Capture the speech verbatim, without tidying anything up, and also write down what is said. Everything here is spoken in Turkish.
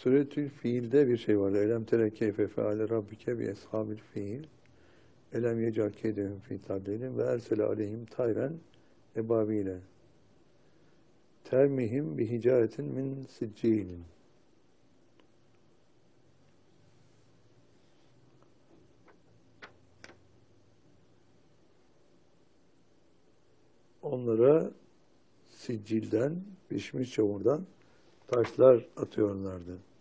Suretül Fiil'de bir şey vardı. Elem tere keyfe feale rabbike bi eshabil fiil. Elem yecal keydehum fi tadlilin ve ersele aleyhim tayren ebabile. Termihim bi hicaretin min siccilin. Onlara siccilden, pişmiş çamurdan taşlar atıyorlardı.